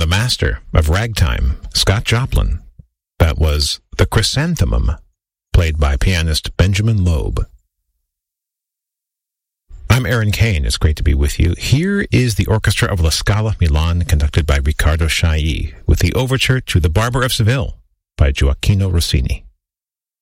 master of ragtime, Scott Joplin. That was The Chrysanthemum, played by pianist Benjamin Loeb. I'm Aaron Kane. It's great to be with you. Here is the orchestra of La Scala Milan, conducted by Riccardo Chailly, with the overture to The Barber of Seville by Gioacchino Rossini.